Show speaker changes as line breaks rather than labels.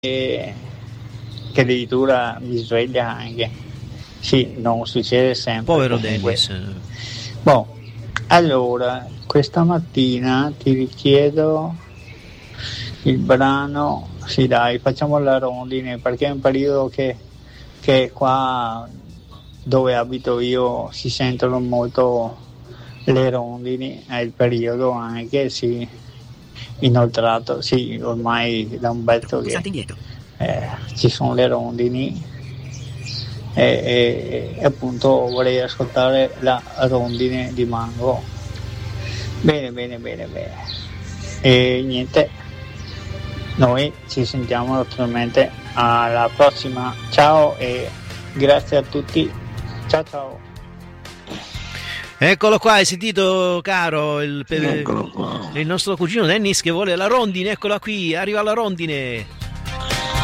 che addirittura mi sveglia anche. Sì, non succede sempre.
Povero
comunque.
Dennis.
Boh, allora, questa mattina ti richiedo il brano, sì dai, facciamo la rondine, perché è un periodo che qua dove abito io si sentono molto le rondini, è il periodo anche, sì, inoltrato, sì, ormai da un bel po' che ci sono le rondini e appunto vorrei ascoltare la rondine di Mango. Bene. E niente, noi ci sentiamo naturalmente alla prossima. Ciao e grazie a tutti. Ciao.
Eccolo qua, hai sentito, caro,
Eccolo qua.
il nostro cugino Dennis che vuole la rondine, eccola qui, arriva la rondine.